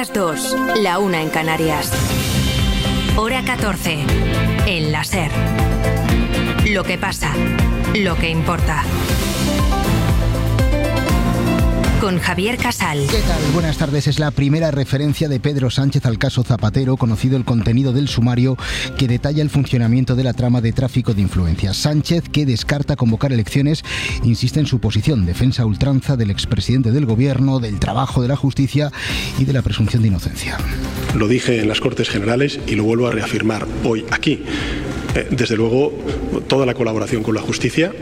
las 2, la 1 en Canarias. Hora 14, en la SER. Lo que pasa, lo que importa. Con Javier Casal. ¿Qué tal? Buenas tardes. Es la primera referencia de Pedro Sánchez al caso Zapatero, conocido el contenido del sumario que detalla el funcionamiento de la trama de tráfico de influencias. Sánchez, que descarta convocar elecciones, insiste en su posición, defensa a ultranza del expresidente del gobierno, del trabajo de la justicia y de la presunción de inocencia. Lo dije en las Cortes Generales y lo vuelvo a reafirmar hoy aquí. Desde luego, toda la colaboración con la justicia,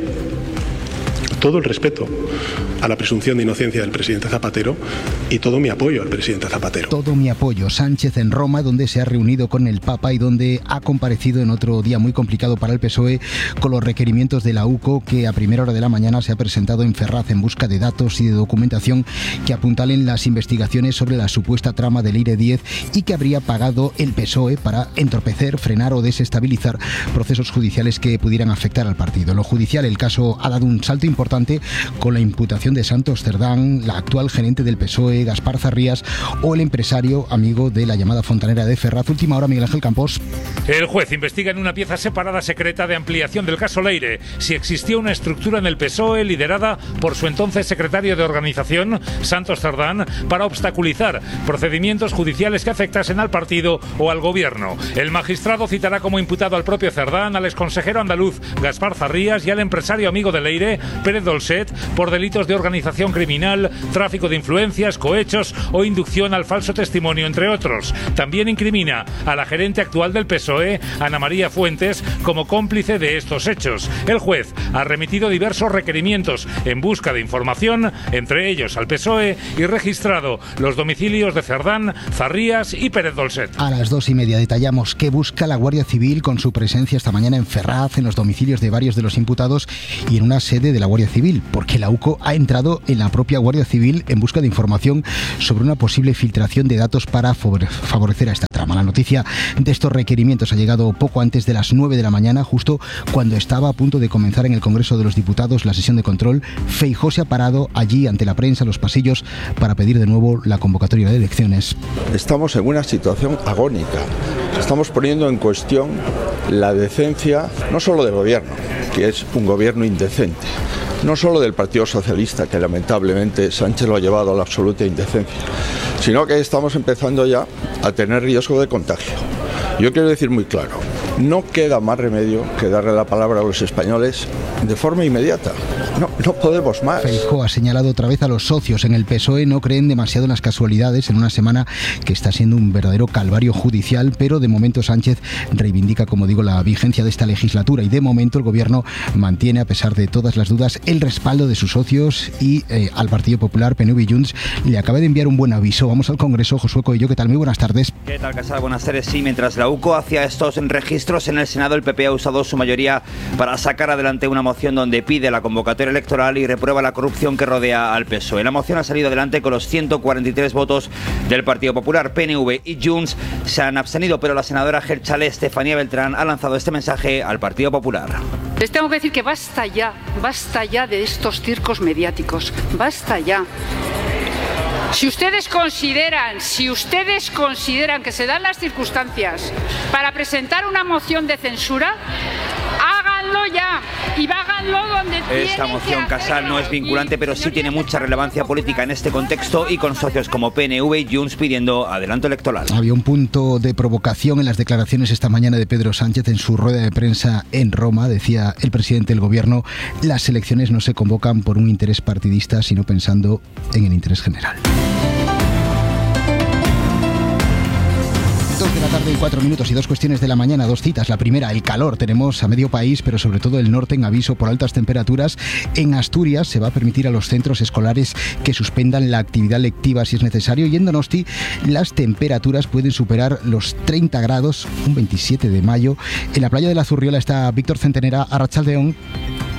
todo el respeto a la presunción de inocencia del presidente Zapatero y todo mi apoyo al presidente Zapatero. Todo mi apoyo. Sánchez en Roma, donde se ha reunido con el Papa y donde ha comparecido en otro día muy complicado para el PSOE con los requerimientos de la UCO, que a primera hora de la mañana se ha presentado en Ferraz en busca de datos y de documentación que apuntalen las investigaciones sobre la supuesta trama del Eire 10 y que habría pagado el PSOE para entorpecer, frenar o desestabilizar procesos judiciales que pudieran afectar al partido. En lo judicial, el caso ha dado un salto importante con la imputación de Santos Cerdán, la actual gerente del PSOE, Gaspar Zarrías, o el empresario amigo de la llamada fontanera de Ferraz. Última hora, Miguel Ángel Campos. El juez investiga en una pieza separada secreta de ampliación del caso Leire si existió una estructura en el PSOE liderada por su entonces secretario de organización, Santos Cerdán, para obstaculizar procedimientos judiciales que afectasen al partido o al gobierno. El magistrado citará como imputado al propio Cerdán, al exconsejero andaluz Gaspar Zarrías y al empresario amigo de Leire, Pérez Dolcet, por delitos de organización criminal, tráfico de influencias, cohechos o inducción al falso testimonio, entre otros. También incrimina a la gerente actual del PSOE, Ana María Fuentes, como cómplice de estos hechos. El juez ha remitido diversos requerimientos en busca de información, entre ellos al PSOE, y registrado los domicilios de Cerdán, Zarrías y Pérez Dolcet. A las 2:30 detallamos qué busca la Guardia Civil con su presencia esta mañana en Ferraz, en los domicilios de varios de los imputados y en una sede de la Guardia Civil, porque la UCO ha entrado en la propia Guardia Civil en busca de información sobre una posible filtración de datos para favorecer a esta trama. La noticia de estos requerimientos ha llegado poco antes de las 9 de la mañana, justo cuando estaba a punto de comenzar en el Congreso de los Diputados la sesión de control. Feijóo se ha parado allí ante la prensa, en los pasillos, para pedir de nuevo la convocatoria de elecciones. Estamos en una situación agónica. Estamos poniendo en cuestión la decencia, no solo del gobierno, que es un gobierno indecente, no solo del Partido Socialista, que lamentablemente Sánchez lo ha llevado a la absoluta indecencia, sino que estamos empezando ya a tener riesgo de contagio. Yo quiero decir muy claro, no queda más remedio que darle la palabra a los españoles de forma inmediata. No podemos más. Feijóo ha señalado otra vez a los socios en el PSOE. No creen demasiado en las casualidades en una semana que está siendo un verdadero calvario judicial, pero de momento Sánchez reivindica, como digo, la vigencia de esta legislatura y de momento el gobierno mantiene, a pesar de todas las dudas, el respaldo de sus socios y al Partido Popular, PNV y Junts le acaba de enviar un buen aviso. Vamos al Congreso. Josué Coello, ¿qué tal? Muy buenas tardes. ¿Qué tal, Casal? Buenas tardes. Sí, mientras la UCO hacía estos registros en el Senado, el PP ha usado su mayoría para sacar adelante una moción donde pide la convocatoria electoral y reprueba la corrupción que rodea al PSOE. La moción ha salido adelante con los 143 votos del Partido Popular. PNV y Junts se han abstenido, pero la senadora Geltzale Estefanía Beltrán ha lanzado este mensaje al Partido Popular. Les tengo que decir que basta ya de estos circos mediáticos, basta ya. Si ustedes consideran que se dan las circunstancias para presentar una moción de censura, háganlo ya y háganlo donde tienen. Esta moción, Casal, no es vinculante, pero sí tiene mucha relevancia política en este contexto y con socios como PNV y Junts pidiendo adelanto electoral. Había un punto de provocación en las declaraciones esta mañana de Pedro Sánchez en su rueda de prensa en Roma. Decía el presidente del gobierno: las elecciones no se convocan por un interés partidista, sino pensando en el interés general. 2 de la tarde y 4 minutos y 2 cuestiones de la mañana, 2 citas. La primera, el calor. Tenemos a medio país, pero sobre todo el norte, en aviso por altas temperaturas. En Asturias se va a permitir a los centros escolares que suspendan la actividad lectiva si es necesario. Y en Donosti las temperaturas pueden superar los 30 grados, un 27 de mayo. En la playa de la Zurriola está Víctor Centenera. Arratsaldeon.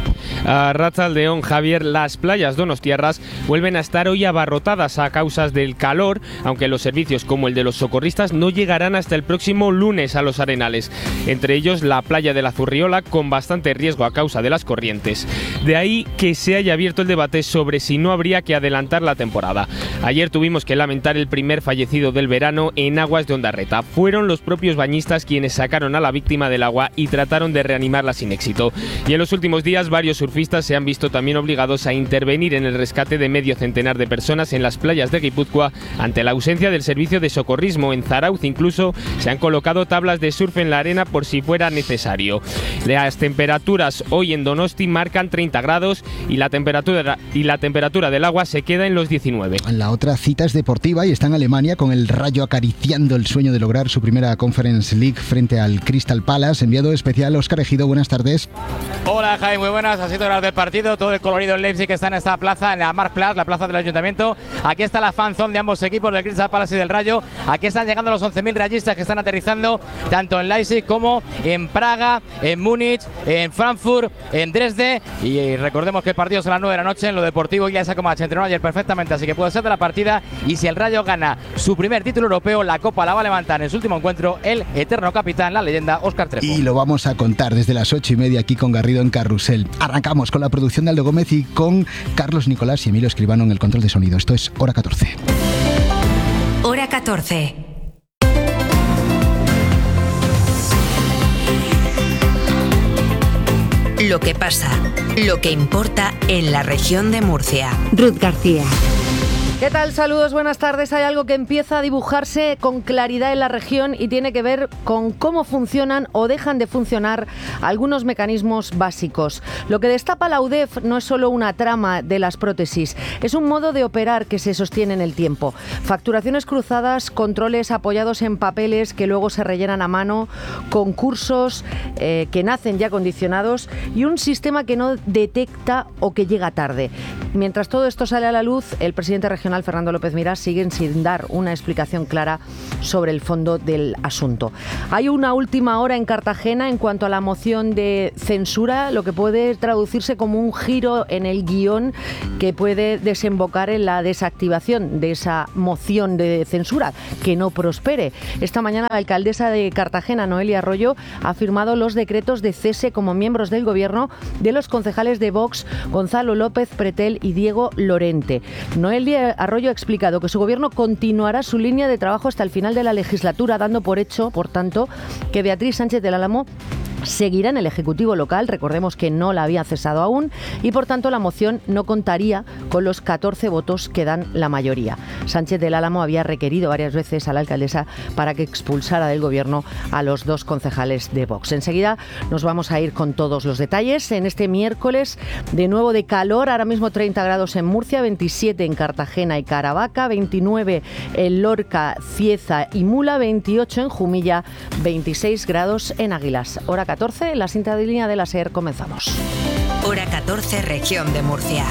Arratsaldeon, Javier. Las playas donostiarras vuelven a estar hoy abarrotadas a causa del calor, aunque los servicios como el de los socorristas no llegarán hasta el próximo lunes a los arenales. Entre ellos la playa de la Zurriola, con bastante riesgo a causa de las corrientes. De ahí que se haya abierto el debate sobre si no habría que adelantar la temporada. Ayer tuvimos que lamentar el primer fallecido del verano en aguas de Ondarreta. Fueron los propios bañistas quienes sacaron a la víctima del agua y trataron de reanimarla sin éxito. Y en los últimos días varios surfistas se han visto también obligados a intervenir en el rescate de medio centenar de personas en las playas de Guipúzcoa ante la ausencia del servicio de socorrismo. En Zarauz incluso se han colocado tablas de surf en la arena por si fuera necesario. Las temperaturas hoy en Donosti marcan 30 grados y la temperatura del agua se queda en los 19. La otra cita es deportiva y está en Alemania, con el Rayo acariciando el sueño de lograr su primera Conference League frente al Crystal Palace. Enviado especial Óscar Ejido, buenas tardes. Hola Jaime, muy buenas. Así todo el del partido, todo el colorido en Leipzig que está en esta plaza, en la Marktplatz, la plaza del Ayuntamiento. Aquí está la fanzone de ambos equipos, del Crystal Palace y del Rayo. Aquí están llegando los 11.000 rayistas que están aterrizando tanto en Leipzig como en Praga, en Múnich, en Frankfurt, en Dresde. Y recordemos que el partido es a las 9 de la noche. En lo deportivo Ilya Kovac entrenó ayer perfectamente, así que puede ser de la partida. Y si el Rayo gana su primer título europeo, la Copa la va a levantar en su último encuentro el eterno capitán, la leyenda Óscar Trepo. Y lo vamos a contar desde las 8:30 aquí con Garrido en Carrusel. Arrancamos con la producción de Aldo Gómez y con Carlos Nicolás y Emilio Escribano en el control de sonido. Esto es Hora 14. Hora 14. Lo que pasa, lo que importa en la región de Murcia. Ruth García. ¿Qué tal? Saludos, buenas tardes. Hay algo que empieza a dibujarse con claridad en la región y tiene que ver con cómo funcionan o dejan de funcionar algunos mecanismos básicos. Lo que destapa la UDEF no es solo una trama de las prótesis, es un modo de operar que se sostiene en el tiempo. Facturaciones cruzadas, controles apoyados en papeles que luego se rellenan a mano, concursos que nacen ya condicionados y un sistema que no detecta o que llega tarde. Mientras todo esto sale a la luz, el presidente regional Fernando López Miras sigue sin dar una explicación clara sobre el fondo del asunto. Hay una última hora en Cartagena en cuanto a la moción de censura, lo que puede traducirse como un giro en el guión que puede desembocar en la desactivación de esa moción de censura, que no prospere. Esta mañana la alcaldesa de Cartagena, Noelia Arroyo, ha firmado los decretos de cese como miembros del gobierno de los concejales de Vox, Gonzalo López Pretel y Diego Lorente. Noelia Arroyo ha explicado que su gobierno continuará su línea de trabajo hasta el final de la legislatura, dando por hecho, por tanto, que Beatriz Sánchez del Álamo seguirá en el Ejecutivo local, recordemos que no la había cesado aún, y por tanto la moción no contaría con los 14 votos que dan la mayoría. Sánchez del Álamo había requerido varias veces a la alcaldesa para que expulsara del gobierno a los dos concejales de Vox. Enseguida nos vamos a ir con todos los detalles. En este miércoles, de nuevo de calor, ahora mismo 30 grados en Murcia, 27 en Cartagena y Caravaca, 29 en Lorca, Cieza y Mula, 28 en Jumilla, 26 grados en Águilas. Hora 14, la sintonía de la SER, comenzamos. Hora 14, región de Murcia.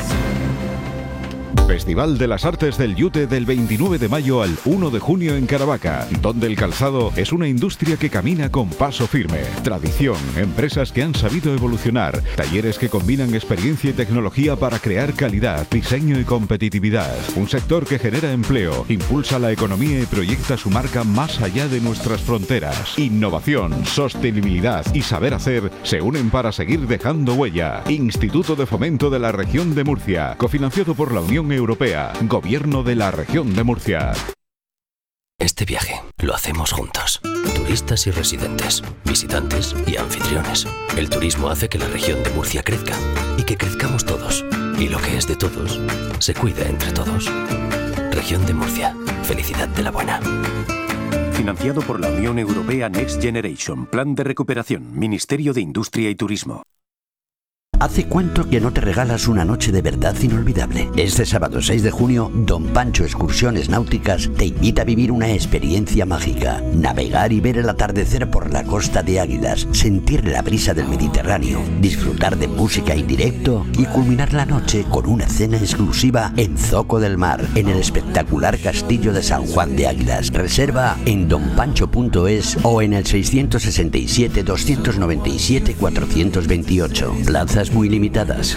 Festival de las Artes del Yute del 29 de mayo al 1 de junio en Caravaca, donde el calzado es una industria que camina con paso firme. Tradición, empresas que han sabido evolucionar, talleres que combinan experiencia y tecnología para crear calidad, diseño y competitividad. Un sector que genera empleo, impulsa la economía y proyecta su marca más allá de nuestras fronteras. Innovación, sostenibilidad y saber hacer se unen para seguir dejando huella. Instituto de Fomento de la Región de Murcia, cofinanciado por la Unión Europea, Gobierno de la Región de Murcia. Este viaje lo hacemos juntos. Turistas y residentes, visitantes y anfitriones. El turismo hace que la región de Murcia crezca y que crezcamos todos. Y lo que es de todos, se cuida entre todos. Región de Murcia. Felicidad de la buena. Financiado por la Unión Europea Next Generation. Plan de recuperación. Ministerio de Industria y Turismo. ¿Hace cuánto que no te regalas una noche de verdad inolvidable? Este sábado 6 de junio, Don Pancho Excursiones Náuticas te invita a vivir una experiencia mágica. Navegar y ver el atardecer por la costa de Águilas, sentir la brisa del Mediterráneo, disfrutar de música en directo y culminar la noche con una cena exclusiva en Zoco del Mar, en el espectacular castillo de San Juan de Águilas. Reserva en donpancho.es o en el 667 297 428. Plazas unidades muy limitadas.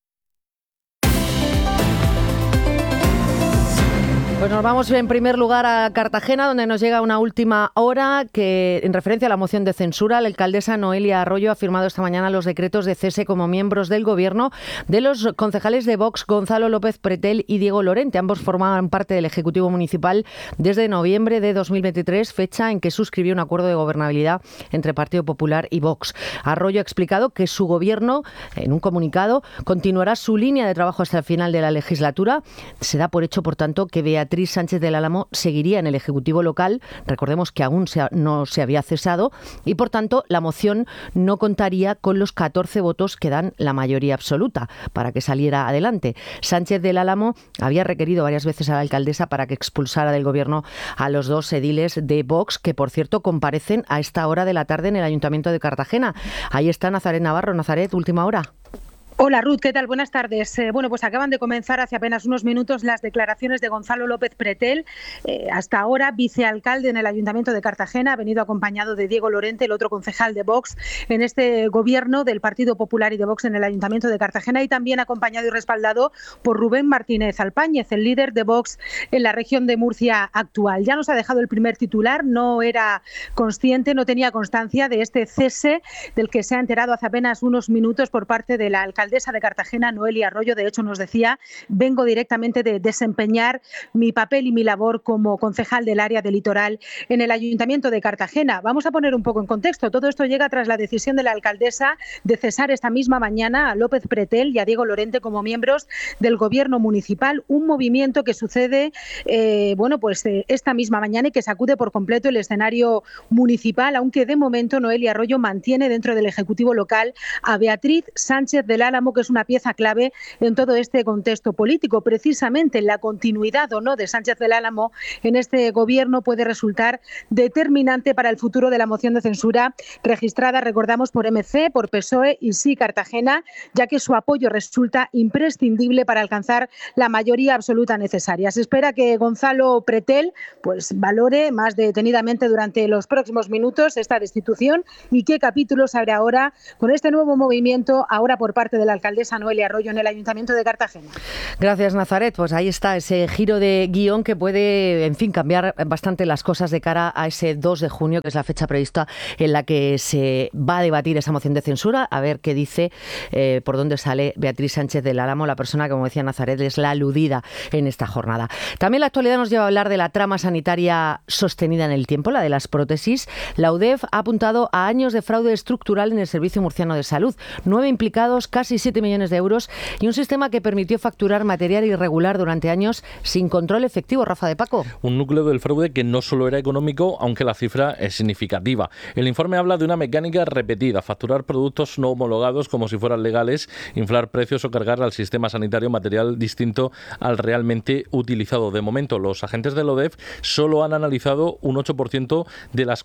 Pues nos vamos en primer lugar a Cartagena, donde nos llega una última hora que, en referencia a la moción de censura, la alcaldesa Noelia Arroyo ha firmado esta mañana los decretos de cese como miembros del gobierno de los concejales de Vox, Gonzalo López Pretel y Diego Lorente. Ambos formaban parte del Ejecutivo Municipal desde noviembre de 2023, fecha en que suscribió un acuerdo de gobernabilidad entre Partido Popular y Vox. Arroyo ha explicado que su gobierno, en un comunicado, continuará su línea de trabajo hasta el final de la legislatura. Se da por hecho, por tanto, que Beatriz Sánchez del Álamo seguiría en el Ejecutivo local. Recordemos que aún no se había cesado y, por tanto, la moción no contaría con los 14 votos que dan la mayoría absoluta para que saliera adelante. Sánchez del Álamo había requerido varias veces a la alcaldesa para que expulsara del gobierno a los dos ediles de Vox, que, por cierto, comparecen a esta hora de la tarde en el Ayuntamiento de Cartagena. Ahí está Nazaret Navarro. Nazaret, última hora. Hola Ruth, ¿qué tal? Buenas tardes. Bueno, pues acaban de comenzar hace apenas unos minutos las declaraciones de Gonzalo López Pretel, hasta ahora vicealcalde en el Ayuntamiento de Cartagena, ha venido acompañado de Diego Lorente, el otro concejal de Vox en este gobierno del Partido Popular y de Vox en el Ayuntamiento de Cartagena, y también acompañado y respaldado por Rubén Martínez Alpáñez, el líder de Vox en la región de Murcia actual. Ya nos ha dejado el primer titular, no era consciente, no tenía constancia de este cese del que se ha enterado hace apenas unos minutos por parte de la alcaldesa de Cartagena, Noelia Arroyo. De hecho, nos decía: vengo directamente de desempeñar mi papel y mi labor como concejal del área del litoral en el Ayuntamiento de Cartagena. Vamos a poner un poco en contexto. Todo esto llega tras la decisión de la alcaldesa de cesar esta misma mañana a López Pretel y a Diego Lorente como miembros del gobierno municipal, un movimiento que sucede esta misma mañana y que sacude por completo el escenario municipal, aunque de momento Noelia Arroyo mantiene dentro del Ejecutivo local a Beatriz Sánchez del Álamo, que es una pieza clave en todo este contexto político. Precisamente la continuidad o no de Sánchez del Álamo en este gobierno puede resultar determinante para el futuro de la moción de censura registrada, recordamos, por MC, por PSOE y Sí Cartagena, ya que su apoyo resulta imprescindible para alcanzar la mayoría absoluta necesaria. Se espera que Gonzalo Pretel valore más detenidamente durante los próximos minutos esta destitución y qué capítulos abre ahora con este nuevo movimiento, ahora por parte de la alcaldesa Noelia Arroyo en el Ayuntamiento de Cartagena. Gracias, Nazaret. Pues ahí está ese giro de guión que puede, cambiar bastante las cosas de cara a ese 2 de junio, que es la fecha prevista en la que se va a debatir esa moción de censura. A ver qué dice, por dónde sale Beatriz Sánchez del Álamo, la persona que, como decía Nazaret, es la aludida en esta jornada. También la actualidad nos lleva a hablar de la trama sanitaria sostenida en el tiempo, la de las prótesis. La UDEF ha apuntado a años de fraude estructural en el Servicio Murciano de Salud. 9 implicados, casi 7 millones de euros y un sistema que permitió facturar material irregular durante años sin control efectivo. Rafa de Paco. Un núcleo del fraude que no solo era económico, aunque la cifra es significativa. El informe habla de una mecánica repetida: facturar productos no homologados como si fueran legales, inflar precios o cargar al sistema sanitario material distinto al realmente utilizado. De momento, los agentes del ODEF solo han analizado un 8% de las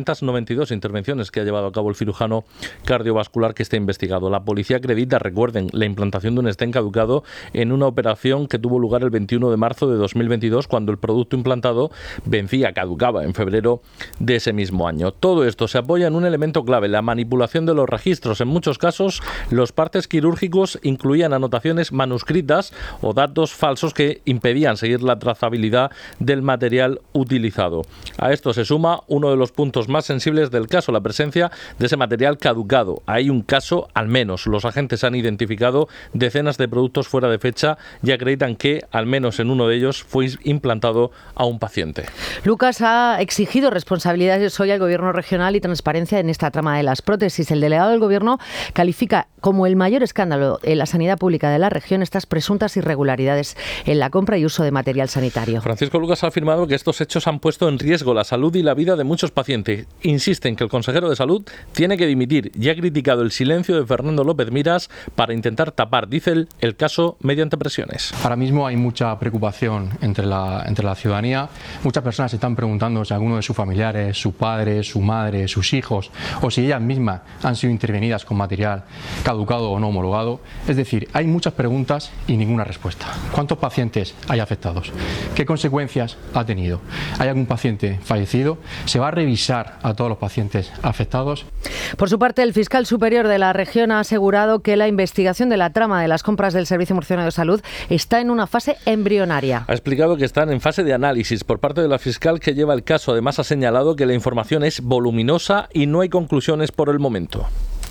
492 intervenciones que ha llevado a cabo el cirujano cardiovascular que está investigado. La policía acredita, recuerden, la implantación de un stent caducado en una operación que tuvo lugar el 21 de marzo de 2022, cuando el producto implantado caducaba en febrero de ese mismo año. Todo esto se apoya en un elemento clave: la manipulación de los registros. En muchos casos, los partes quirúrgicos incluían anotaciones manuscritas o datos falsos que impedían seguir la trazabilidad del material utilizado. A esto se suma uno de los puntos más sensibles del caso: la presencia de ese material caducado. Hay un caso al menos. Los agentes han identificado decenas de productos fuera de fecha y acreditan que, al menos en uno de ellos, fue implantado a un paciente. Lucas ha exigido responsabilidades hoy al Gobierno regional y transparencia en esta trama de las prótesis. El delegado del Gobierno califica como el mayor escándalo en la sanidad pública de la región estas presuntas irregularidades en la compra y uso de material sanitario. Francisco Lucas ha afirmado que estos hechos han puesto en riesgo la salud y la vida de muchos pacientes. Insiste en que el consejero de Salud tiene que dimitir y ha criticado el silencio de Fernando López Miras para intentar tapar, dice él, el caso mediante presiones. Ahora mismo hay mucha preocupación entre la ciudadanía. Muchas personas se están preguntando si alguno de sus familiares, su padre, su madre, sus hijos, o si ellas mismas han sido intervenidas con material caducado o no homologado. Es decir, hay muchas preguntas y ninguna respuesta. ¿Cuántos pacientes hay afectados? ¿Qué consecuencias ha tenido? ¿Hay algún paciente fallecido? ¿Se va a revisar a todos los pacientes afectados? Por su parte, el fiscal superior de la región ha asegurado que la investigación de la trama de las compras del Servicio Murciano de Salud está en una fase embrionaria. Ha explicado que están en fase de análisis por parte de la fiscal que lleva el caso. Además, ha señalado que la información es voluminosa y no hay conclusiones por el momento.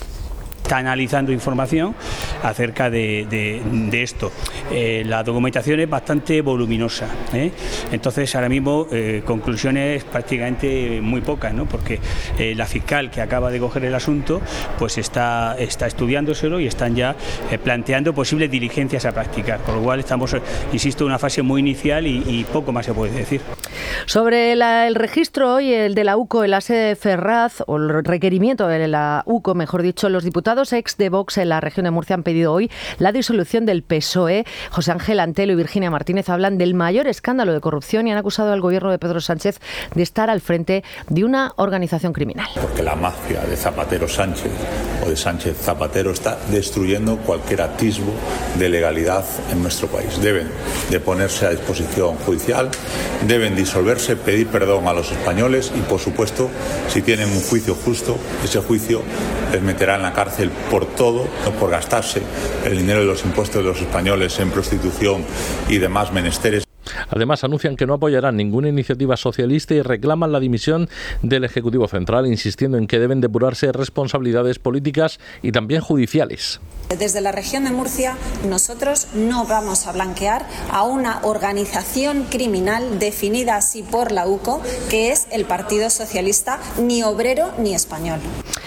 Está analizando información acerca de esto. La documentación es bastante voluminosa, entonces ahora mismo conclusiones prácticamente muy pocas, ¿no? Porque la fiscal que acaba de coger el asunto pues está estudiándoselo y están ya planteando posibles diligencias a practicar, con lo cual estamos, insisto, en una fase muy inicial y poco más se puede decir. Sobre el registro hoy, el de la UCO en la sede de Ferraz, o el requerimiento de la UCO, mejor dicho, los diputados ex de Vox en la región de Murcia han pedido hoy la disolución del PSOE. José Ángel Antelo y Virginia Martínez hablan del mayor escándalo de corrupción y han acusado al gobierno de Pedro Sánchez de estar al frente de una organización criminal. Porque la mafia de Zapatero Sánchez o de Sánchez Zapatero está destruyendo cualquier atisbo de legalidad en nuestro país. Deben de ponerse a disposición judicial, deben disolverse, pedir perdón a los españoles y, por supuesto, si tienen un juicio justo, ese juicio les meterá en la cárcel por todo, no por gastarse el dinero de los impuestos de los españoles en prostitución y demás menesteres. Además, anuncian que no apoyarán ninguna iniciativa socialista y reclaman la dimisión del Ejecutivo Central, insistiendo en que deben depurarse responsabilidades políticas y también judiciales. Desde la región de Murcia, nosotros no vamos a blanquear a una organización criminal definida así por la UCO, que es el Partido Socialista, ni obrero ni español.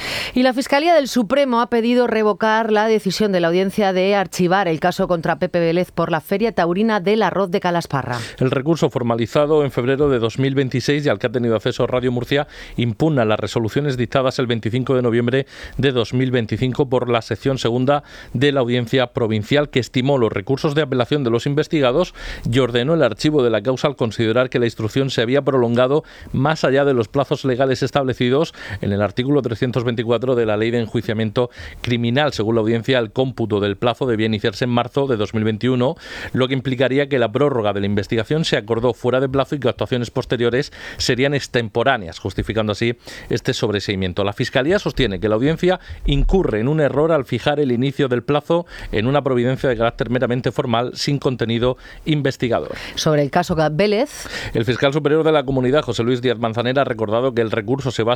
Y la Fiscalía del Supremo ha pedido revocar la decisión de la audiencia de archivar el caso contra Pepe Vélez por la Feria Taurina del Arroz de Calasparra. El recurso formalizado en febrero de 2026 y al que ha tenido acceso Radio Murcia impugna las resoluciones dictadas el 25 de noviembre de 2025 por la sección segunda de la Audiencia Provincial, que estimó los recursos de apelación de los investigados y ordenó el archivo de la causa al considerar que la instrucción se había prolongado más allá de los plazos legales establecidos en el artículo 324 de la Ley de Enjuiciamiento Criminal. Según la audiencia, el cómputo del plazo debía iniciarse en marzo de 2021, lo que implicaría que la prórroga de la investigación se acordó fuera de plazo y que actuaciones posteriores serían extemporáneas, justificando así este sobreseimiento. La Fiscalía sostiene que la audiencia incurre en un error al fijar el inicio del plazo en una providencia de carácter meramente formal sin contenido investigador. Sobre el caso Vélez, el fiscal superior de la Comunidad, José Luis Díaz Manzanera, ha recordado que el recurso se basa